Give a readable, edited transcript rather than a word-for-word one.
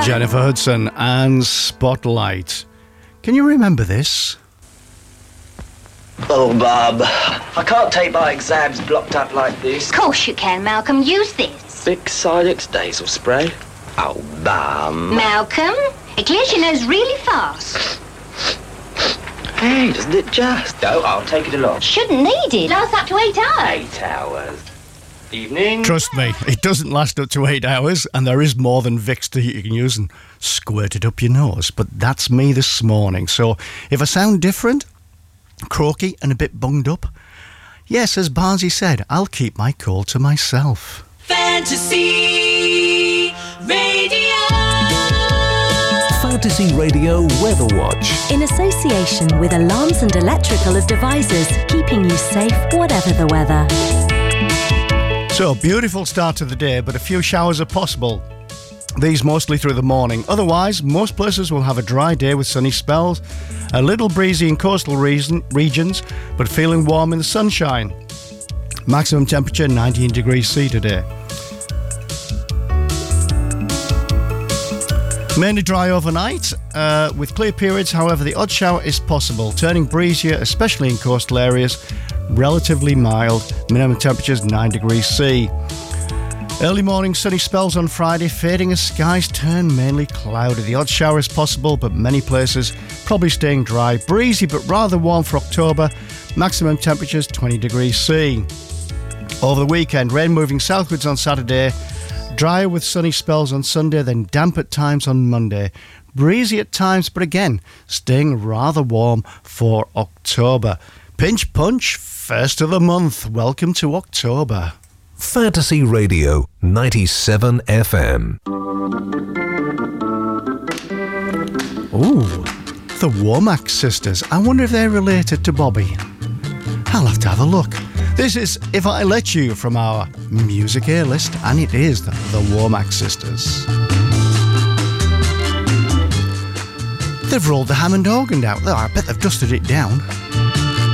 Jennifer Hudson and Spotlight. Can you remember this? Oh, Bob, I can't take my exams blocked up like this. Of course you can, Malcolm. Use this. Big Silex nasal spray. Oh, Mum. Malcolm, it clears your nose really fast. Hey, doesn't it just? No, I'll take it along. Shouldn't need it. Lasts up to 8 hours. 8 hours. Evening. Trust me, it doesn't last up to 8 hours, and there is more than Vicks that you can use and squirt it up your nose. But that's me this morning. So if I sound different, croaky and a bit bunged up, yes, as Barnsey said, I'll keep my cold to myself. Fantasy Radio. Fantasy Radio Weather Watch. In association with Alarms and Electrical Devices, keeping you safe whatever the weather. So, beautiful start to the day, but a few showers are possible. These mostly through the morning. Otherwise, most places will have a dry day with sunny spells, a little breezy in coastal regions, but feeling warm in the sunshine. Maximum temperature 19 degrees C today. Mainly dry overnight, with clear periods. However, the odd shower is possible, turning breezier, especially in coastal areas. Relatively mild, minimum temperatures 9 degrees C. Early morning sunny spells on Friday, fading as skies turn mainly cloudy. The odd shower is possible, but many places probably staying dry. Breezy, but rather warm for October. Maximum temperatures 20 degrees C. Over the weekend, rain moving southwards on Saturday. Dry with sunny spells on Sunday, then damp at times on Monday. Breezy at times, but again, staying rather warm for October. Pinch Punch, first of the month. Welcome to October. Fantasy Radio 97 FM. Ooh, the Womack sisters. I wonder if they're related to Bobby. I'll have to have a look. This is If I Let You from our Music A list, and it is the Womack sisters. They've rolled the Hammond organ out. I bet they've dusted it down.